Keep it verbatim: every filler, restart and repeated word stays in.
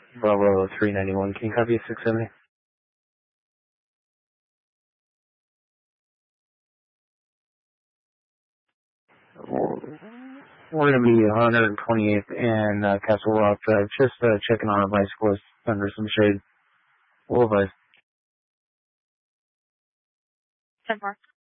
Bravo three ninety-one, can you copy six seventy? We're going to be one twenty-eighth and uh, Castle Rock Drive. Just uh, checking on a bicyclist under some shade. We'll advise. ten four.